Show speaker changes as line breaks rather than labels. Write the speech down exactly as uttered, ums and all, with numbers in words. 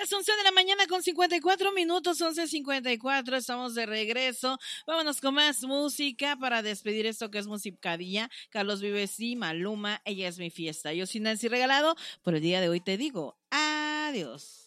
las once de la mañana con cincuenta y cuatro minutos, once cincuenta y cuatro, estamos de regreso. Vámonos con más música para despedir esto que es Musicadía. Carlos Vives y Maluma, Ella es mi fiesta. Yo soy Nancy Regalado, por el día de hoy te digo adiós.